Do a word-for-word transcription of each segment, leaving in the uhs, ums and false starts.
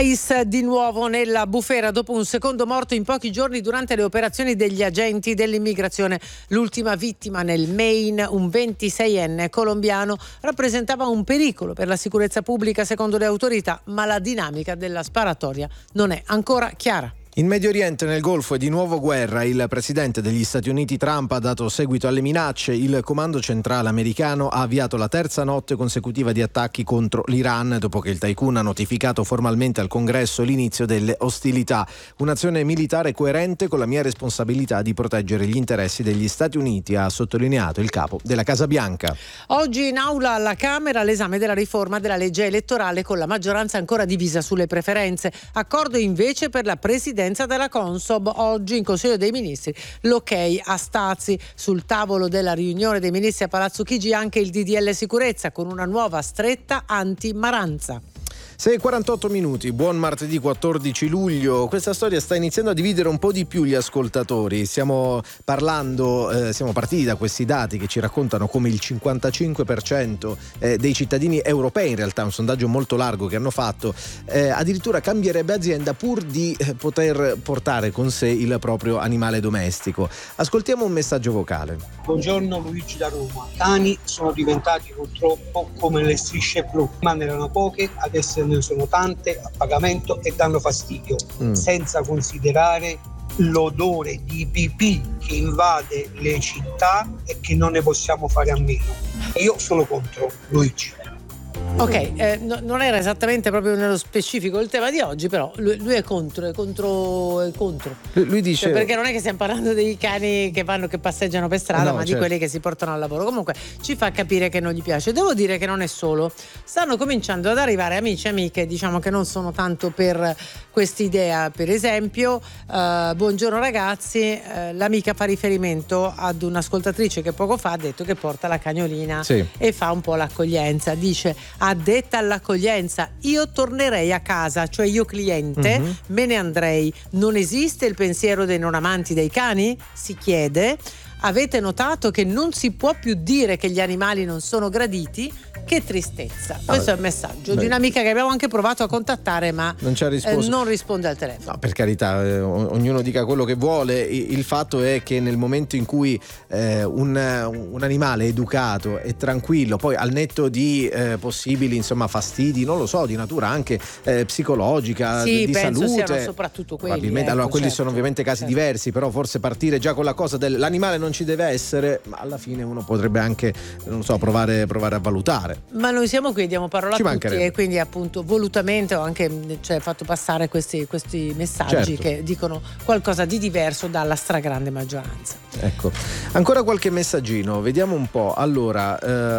ICE di nuovo nella bufera dopo un secondo morto in pochi giorni durante le operazioni degli agenti dell'immigrazione. L'ultima vittima nel Maine, un ventiseienne colombiano, rappresentava un pericolo per la sicurezza pubblica secondo le autorità, ma la dinamica della sparatoria non è ancora chiara. In Medio Oriente, nel Golfo, è di nuovo guerra. Il presidente degli Stati Uniti Trump ha dato seguito alle minacce. Il comando centrale americano ha avviato la terza notte consecutiva di attacchi contro l'Iran dopo che il tycoon ha notificato formalmente al Congresso l'inizio delle ostilità. Un'azione militare coerente con la mia responsabilità di proteggere gli interessi degli Stati Uniti, ha sottolineato il capo della Casa Bianca. Oggi in aula alla Camera l'esame della riforma della legge elettorale con la maggioranza ancora divisa sulle preferenze. Accordo invece per la presidenza della Consob. Oggi in Consiglio dei Ministri l'ok a Stazzi. Sul tavolo della riunione dei ministri a Palazzo Chigi anche il D D L sicurezza con una nuova stretta anti-Maranza. sei e quarantotto minuti, buon martedì quattordici luglio. Questa storia sta iniziando a dividere un po' di più gli ascoltatori. Stiamo parlando, eh, siamo partiti da questi dati che ci raccontano come il cinquantacinque per cento eh, dei cittadini europei, in realtà un sondaggio molto largo che hanno fatto, eh, addirittura cambierebbe azienda pur di eh, poter portare con sé il proprio animale domestico. Ascoltiamo un messaggio vocale. Buongiorno, Luigi da Roma. Cani sono diventati purtroppo come le strisce blu, ma ne erano poche, adesso ne sono tante a pagamento e danno fastidio, mm. senza considerare l'odore di pipì che invade le città e che non ne possiamo fare a meno. Io sono contro, Luigi. Ok, eh, no, non era esattamente proprio nello specifico il tema di oggi, però lui, lui è contro, è contro, è contro. Lui, lui dice... Cioè, perché non è che stiamo parlando dei cani che vanno, che passeggiano per strada, no, ma certo, di quelli che si portano al lavoro. Comunque ci fa capire che non gli piace. Devo dire che non è solo. Stanno cominciando ad arrivare amici e amiche, diciamo, che non sono tanto per quest'idea. Per esempio, eh, buongiorno ragazzi, eh, l'amica fa riferimento ad un'ascoltatrice che poco fa ha detto che porta la cagnolina, sì, e fa un po' l'accoglienza. Dice: addetta all'accoglienza, io tornerei a casa, cioè io cliente, mm-hmm. me ne andrei. Non esiste il pensiero dei non amanti dei cani? Si chiede. Avete notato che non si può più dire che gli animali non sono graditi? Che tristezza. Questo ah, è il messaggio beh, di un'amica che abbiamo anche provato a contattare, ma non, ci ha risposto. Eh, non risponde al telefono. No, per carità, eh, ognuno dica quello che vuole. Il fatto è che nel momento in cui eh, un, un animale educato e tranquillo, poi al netto di eh, possibili insomma fastidi, non lo so, di natura anche eh, psicologica, sì, di penso salute, siano soprattutto quelli. Probabilmente, ecco, allora quelli certo, sono ovviamente casi certo. diversi, però forse partire già con la cosa dell'animale non ci deve essere, ma alla fine uno potrebbe anche, non so, provare, provare a valutare. Ma noi siamo qui, diamo parola Ci a tutti e quindi appunto volutamente ho anche cioè, fatto passare questi, questi messaggi, certo, che dicono qualcosa di diverso dalla stragrande maggioranza. Ecco, ancora qualche messaggino, vediamo un po'. Allora,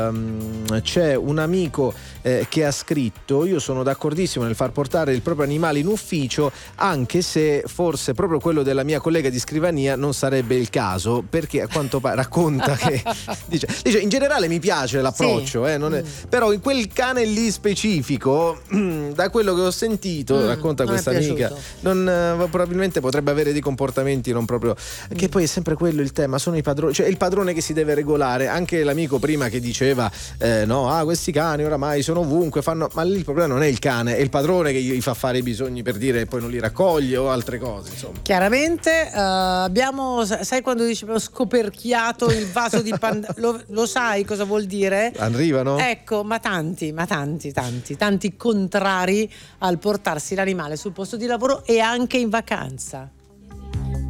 ehm, c'è un amico eh, che ha scritto: io sono d'accordissimo nel far portare il proprio animale in ufficio, anche se forse proprio quello della mia collega di scrivania non sarebbe il caso, perché a quanto pare racconta che dice, dice in generale mi piace l'approccio, sì, eh, non è, mm. però in quel cane lì specifico, da quello che ho sentito, mm, racconta questa amica, non, eh, probabilmente potrebbe avere dei comportamenti non proprio, mm. che poi è sempre quello il tema, sono i padroni, cioè il padrone che si deve regolare. Anche l'amico prima che diceva eh, no, ah, questi cani oramai sono ovunque, fanno, ma lì il problema non è il cane, è il padrone che gli fa fare i bisogni per dire e poi non li raccoglie o altre cose, insomma. Chiaramente uh, abbiamo, sai quando dice abbiamo scoperchiato il vaso di Pandora, lo, lo sai cosa vuol dire? Arrivano? Ecco, ma tanti, ma tanti, tanti, tanti contrari al portarsi l'animale sul posto di lavoro e anche in vacanza.